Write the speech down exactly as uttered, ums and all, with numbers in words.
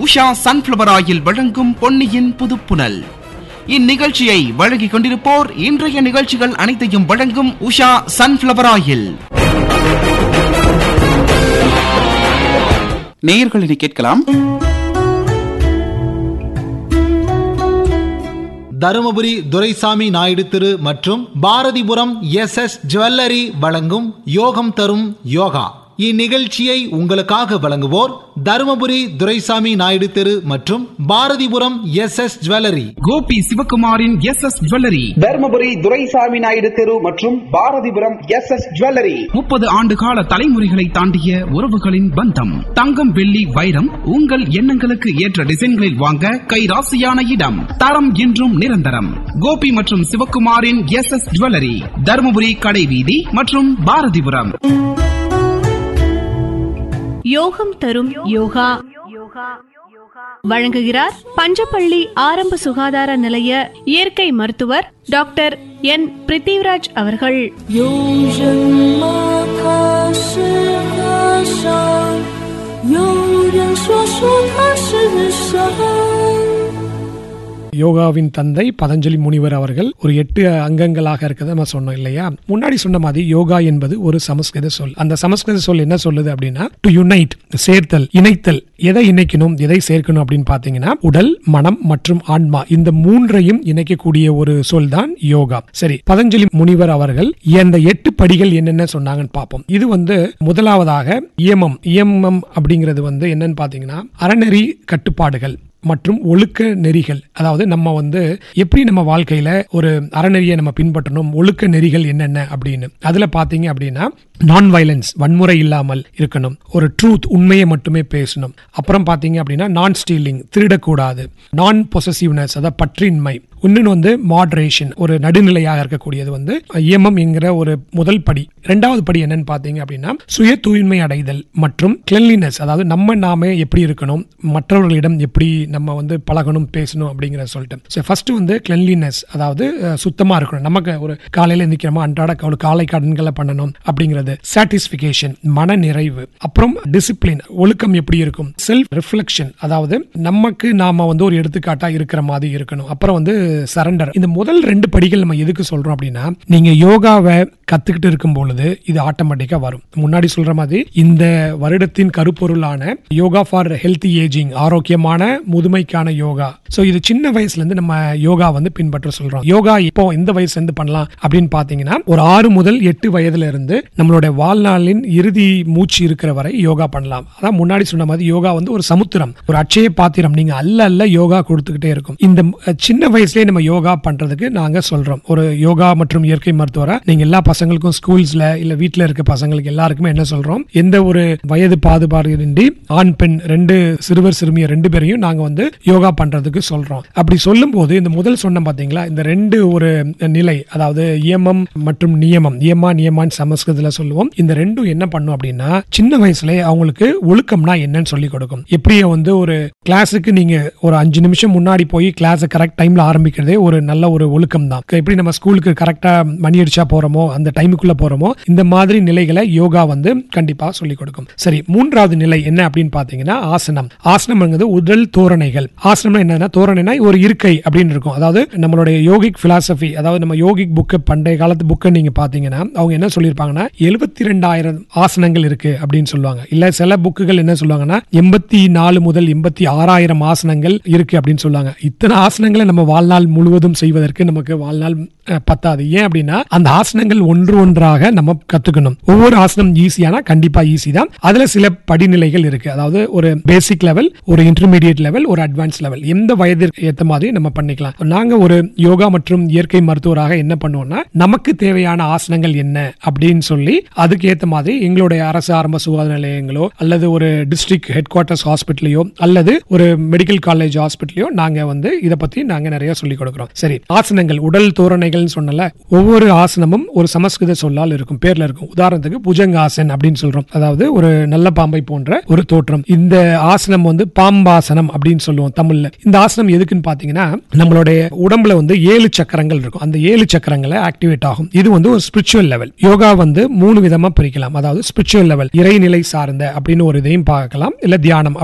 Usha sunflower oil வழங்கும் பொன்னியின் புதுப்புனல். இந்நிகழ்ச்சியை வழங்கிக் கொண்டிருப்போர் இன்றைய நிகழ்ச்சிகள் அனைத்தையும் வழங்கும் உஷா சன்ஃபிளவர் ஆயில். நேயர்களை கேட்கலாம். தருமபுரி துரைசாமி நாயுடு திரு மற்றும் பாரதிபுரம் எஸ் எஸ் ஜுவல்லரி வழங்கும் யோகம் தரும் யோகா. இந்நிகழ்ச்சியை உங்களுக்காக வழங்குவோர் தருமபுரி துரைசாமி நாயுடு தெரு மற்றும் Bharathipuram S S jewellery. Gopi சிவகுமாரின் S S jewellery, Dharmapuri Duraisamy Naidu தெரு மற்றும் பாரதிபுரம் எஸ் எஸ் ஜுவல்லரி. முப்பது ஆண்டு கால தலைமுறைகளை தாண்டிய உறவுகளின் பந்தம். தங்கம், வெள்ளி, வைரம் உங்கள் எண்ணங்களுக்கு ஏற்ற டிசைன்களில் வாங்க கைராசியான இடம். தரம் என்றும் நிரந்தரம். கோபி மற்றும் சிவகுமாரின் எஸ் எஸ் ஜுவல்லரி, தருமபுரி கடைவீதி மற்றும் பாரதிபுரம். யோகம் தரும் யோகா வழங்குகிறார் பஞ்சப்பள்ளி ஆரம்ப சுகாதார நிலைய இயற்கை மருத்துவர் டாக்டர் என் பிரித்திவ்ராஜ் அவர்கள். யோகாவின் தந்தை பதஞ்சலி முனிவர் அவர்கள் ஒரு எட்டு அங்கங்களாக இருக்கிறத நம்ம சொன்னோம் இல்லையா? முன்னாடி சொன்ன மாதிரி யோகா என்பது ஒரு சமஸ்கிருத சொல். அந்த சமஸ்கிருத சொல் என்ன சொல்லுது அப்படின்னா டு யுனைட், சேர்த்தல், இணைத்தல். எதை இணைக்கணும், எதை சேர்க்கணும் அப்படின்னு பாத்தீங்கன்னா உடல், மனம் மற்றும் ஆன்மா, இந்த மூன்றையும் இணைக்கக்கூடிய ஒரு சொல் தான் யோகா. சரி, பதஞ்சலி முனிவர் அவர்கள் இந்த எட்டு படிகள் என்னென்ன சொன்னாங்கன்னு பார்ப்போம். இது வந்து முதலாவதாக இயமம். இயமம் அப்படிங்கிறது வந்து என்னன்னு பாத்தீங்கன்னா அறநெறி கட்டுப்பாடுகள் மற்றும் ஒழுக்க நெறிகள். அதாவது நம்ம வந்து எப்படி நம்ம வாழ்க்கையில ஒரு அறநெறியை நம்ம பின்பற்றணும், ஒழுக்க நெறிகள் என்னென்ன அப்படின்னு. அதுல பாத்தீங்க அப்படின்னா நான் வயலன்ஸ், வன்முறை இல்லாமல் இருக்கணும். ஒரு ட்ரூத், உண்மையை மட்டுமே பேசணும். அப்புறம் பாத்தீங்க அப்படின்னா நான் ஸ்டீலிங், திருடக்கூடாது. நான் பொசசிவ்னஸ், அதாவது பற்றின்மை. இன்னொன்று வந்து மாடரேஷன், ஒரு நடுநிலையாக இருக்கக்கூடியது வந்து இயமம் என்கிற ஒரு முதல் படி. இரண்டாவது படி என்னன்னு பாத்தீங்க அப்படின்னா சுய தூய்மை அடைதல் மற்றும் கிளென்லினஸ், அதாவது நம்ம நாமே எப்படி இருக்கணும், மற்றவர்களிடம் எப்படி நம்ம வந்து பழகணும், பேசணும் அப்படிங்கிற சொல்லிட்டு. ஃபர்ஸ்ட் வந்து கிளென்லினஸ், அதாவது சுத்தமா இருக்கணும். நமக்கு ஒரு காலையில எந்திரிக்கிறோமா, அன்றாட ஒரு காலை கடன்களை பண்ணணும் அப்படிங்கிறது. சாட்டிஸ்பிகேஷன், மன நிறைவு. அப்புறம் டிசிப்ளின், ஒழுக்கம் எப்படி இருக்கும். செல்ஃப் ரிஃப்ளெக்ஷன், அதாவது நமக்கு நாம வந்து ஒரு எடுத்துக்காட்டா இருக்கிற மாதிரி இருக்கணும். அப்புறம் வந்து சரண்டர். இந்த முதல் ரெண்டு படிகள் நம்ம எதுக்கு சொல்றோம் அப்படின்னா நீங்க யோகாவை கத்துக்கிட்டு இருக்கும் பொழுது இது ஆட்டோமேட்டிக்கா வரும். முன்னாடி சொல்ற மாதிரி இந்த வருடத்தின் கருப்பொருளான யோகா ஃபார் ஹெல்தி ஏஜிங், ஆரோக்கியமான முதுமைக்கான யோகா. சோ இது சின்ன வயசுல இருந்து நம்ம யோகா வந்து பின்பற்ற சொல்றோம். யோகா இப்போ இந்த வயசுல இருந்து பண்ணலாம் அப்படின்னு பாத்தீங்கன்னா ஒரு ஆறு முதல் எட்டு வயதுல இருந்து நம்மளுடைய வாழ்நாளின் இறுதி மூச்சு இருக்கிற வரை யோகா பண்ணலாம். அதான் முன்னாடி சொன்ன மாதிரி யோகா வந்து ஒரு சமுத்திரம், ஒரு அட்சய பாத்திரம். நீங்க அல்ல அல்ல யோகா கொடுத்துக்கிட்டே இருக்கும். இந்த சின்ன வயசுலயே நம்ம யோகா பண்றதுக்கு நாங்க சொல்றோம். ஒரு யோகா மற்றும் இயற்கை மருத்துவரா நீங்க எல்லா பசங்களுக்கும் ஸ்கூல்ஸ்ல இல்ல வீட்டுல இருக்க பசங்களுக்கு எல்லாருக்குமே என்ன சொல்றோம், எந்த ஒரு வயது பாகுபாடின்றி ஆண் பெண் ரெண்டு சிறுவர் சிறுமியர் ரெண்டு பேரையும் நாங்க வந்து யோகா பண்றதுக்கு சொல்றோம். அப்படி சொல்லும் போது இந்த முதல் சொன்ன பாத்தீங்களா, இந்த ரெண்டு ஒரு நிலை, அதாவது இயமம் மற்றும் நியமம், இயமா நியமான்னு சமஸ்கிருதத்துல சொல்லுவோம். இந்த ரெண்டும் என்ன பண்ணும் அப்படின்னா சின்ன வயசுல அவங்களுக்கு ஒழுக்கம்னா என்னன்னு சொல்லி கொடுக்கும். எப்படி வந்து ஒரு கிளாஸுக்கு நீங்க ஒரு அஞ்சு நிமிஷம் முன்னாடி போய் கிளாஸ் கரெக்ட் டைம்ல ஆரம்பிக்கிறதே ஒரு நல்ல ஒரு ஒழுக்கம் தான். எப்படி நம்ம ஸ்கூலுக்கு கரெக்டா மணி அடிச்சா போறோமோ, அந்த டைமுக்குள்ள போறோமோ, இந்த மாதிரி நிலைகளை யோகா வந்து கண்டிப்பா சொல்லிக் கொடுக்கும். சரி, மூன்றாவது நிலை என்ன அப்படின்னு பாத்தீங்கன்னா ஆசனம். ஆசனம்ங்கிறது உடல் தோரணைகள். ஆசனம் என்னன்னா தோரணைனா ஒரு இருக்கை அப்படின்னு இருக்கும். அதாவது நம்மளுடைய யோகிக் பிலாசபி, அதாவது நம்ம யோகிக் புக்கு, பண்டைய காலத்து புக்கை நீங்க பாத்தீங்கன்னா அவங்க என்ன சொல்லியிருப்பாங்கன்னா எழுபத்தி ரெண்டாயிரம் ஆசனங்கள் இருக்கு அப்படின்னு சொல்லுவாங்க. இல்ல சில புக்குகள் என்ன சொல்லுவாங்கன்னா எண்பத்தி நாலு முதல் எண்பத்தி ஆறாயிரம் ஆசனங்கள் இருக்கு அப்படின்னு சொல்லுவாங்க. இத்தனை ஆசனங்களை நம்ம வாழ்நாள் முழுவதும் செய்வதற்கு நமக்கு வாழ்நாள் பத்தாது. ஏன் அப்படின்னா அந்த ஆசனங்கள் ஒன்று ஒன்றாக நம்ம கத்துக்கணும். ஒவ்வொரு ஆசனம் ஈஸியானா கண்டிப்பா ஈஸி தான். அதுல சில படிநிலைகள் இருக்கு. அதாவது ஒரு பேசிக் லெவல், ஒரு இன்டர்மீடியட் லெவல், ஒரு அட்வான்ஸ் லெவல். எந்த வயதிற்கு ஏற்ற மாதிரி நம்ம பண்ணிக்கலாம். நாங்க ஒரு யோகா மற்றும் இயற்கை மருத்துவராக என்ன பண்ணுவோம்னா நமக்கு தேவையான ஆசனங்கள் என்ன அப்படின்னு சொல்லி அதுக்கு ஏற்ற மாதிரி எங்களுடைய அரசு ஆரம்ப சுகாதார நிலையங்களோ அல்லது ஒரு டிஸ்ட்ரிக்ட் ஹெட் குவார்டர்ஸ் ஹாஸ்பிட்டலையோ அல்லது ஒரு மெடிக்கல் காலேஜ் ஹாஸ்பிட்டலையோ நாங்க வந்து இதை பத்தி நாங்க நிறைய சொல்லிக் கொடுக்கிறோம். சரி, ஆசனங்கள், உடல் தோரணைகள் சொன்னல, ஒவ்வொரு ஆசனமும் ஒரு சமஸ்கிருத சொல்லால் இருக்கும், பேர்ல இருக்கும். உதாரணத்துக்கு புஜங்காசன் அப்படின்னு சொல்றோம், அதாவது ஒரு நல்ல பாம்பை போன்ற ஒரு தோற்றம். இந்த ஆசனம் வந்து பாம்பாசனம் அப்படின்னு சொல்லுவோம் தமிழ்ல. இந்த ஆசனம் எதுக்குன்னு பாத்தீங்கன்னா நம்மளுடைய உடம்புல வந்து ஏழு சக்கரங்கள் இருக்கும். அந்த ஏழு சக்கரங்களை ஆக்டிவேட் ஆகும். இது வந்து ஒரு ஸ்பிரிச்சுவல் லெவல். யோகா வந்து மூணு விதமா பிரிக்கலாம். அதாவது ஸ்பிரிச்சுவல் லெவல், இறைநிலை சார்ந்த அப்படின்னு ஒரு இதையும் பார்க்கலாம், இல்ல தியானம்